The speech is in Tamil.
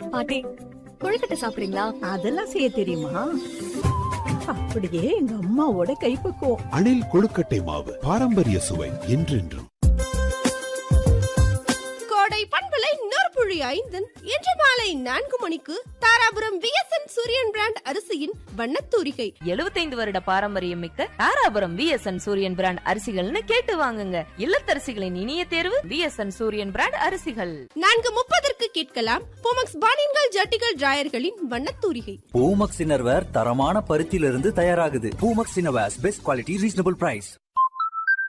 பாட்டி கொழுக்கட்டை சாப்பிடுறீங்களா? அதெல்லாம் செய்ய தெரியுமா? அப்படியே எங்க அம்மாவோட கைப்பக்குவம். அணில் கொழுக்கட்டை மாவு பாரம்பரிய சுவை என்றென்றும். கோடை பண்பலை நொறுப்புழி 5 இன்று மாலை 4 மணிக்கு தாராபுரம் விஎஸ்என் சூரியன் பிராண்ட் அரிசியின் வண்ணத்தூரிகை. 75 வருட பாரம்பரியம் மிக்க தாராபுரம் விஎஸ்என் சூரியன் பிராண்ட் அரிசிகள்னு கேட்டு வாங்குங்க. இல்லத்தரசிகளின் இனிய தேர்வு விஎஸ்என் சூரியன் பிராண்ட் அரிசிகள். 4:30 கேட்கலாம் பூமக்ஸ் பானின்கள் ஜட்டிகள் டிராயர்களின் வண்ணத்தூரிகை. பூமக்ஸ் இன்னர்வேர் தரமான பருத்தியிலிருந்து தயாராகுது. Poomex innerwears best quality reasonable price.